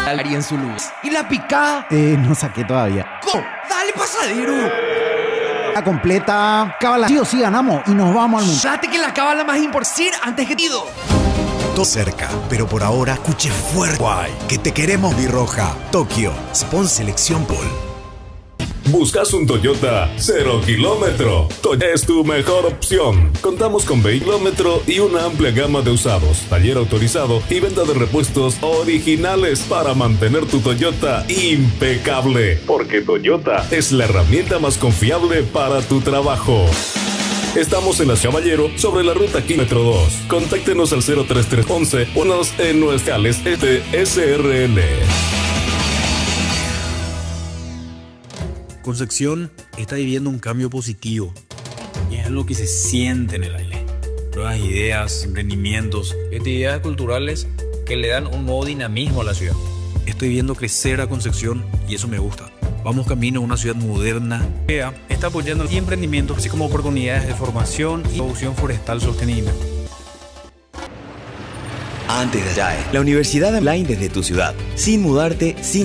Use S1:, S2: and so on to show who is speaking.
S1: Ari en su luz. ¿Y la picada?
S2: No saqué todavía.
S1: ¿Cómo? ¡Dale, pasadero!
S2: La completa. Cábala. Sí o sí ganamos y nos vamos al mundo.
S1: Date que la cábala más importante antes que tido.
S3: Todo cerca, pero por ahora escuche fuerte. Guay, que te queremos birroja. Tokio, Spon Selección Pol.
S4: ¿Buscas un Toyota 0 kilómetro? Toyota es tu mejor opción. Contamos con kilómetro y una amplia gama de usados, taller autorizado y venta de repuestos originales para mantener tu Toyota impecable. Porque Toyota es la herramienta más confiable para tu trabajo. Estamos en Las Caballero, sobre la ruta kilómetro 2. Contáctenos al 03311 o en nuestras SRL.
S5: Concepción está viviendo un cambio positivo y es algo que se siente en el aire. Nuevas ideas, emprendimientos, actividades culturales que le dan un nuevo dinamismo a la ciudad. Estoy viendo crecer a Concepción y eso me gusta. Vamos camino a una ciudad moderna. EA está apoyando y emprendimientos, así como oportunidades de formación y producción forestal sostenible.
S6: Antes de allá, la universidad online desde tu ciudad, sin mudarte, sin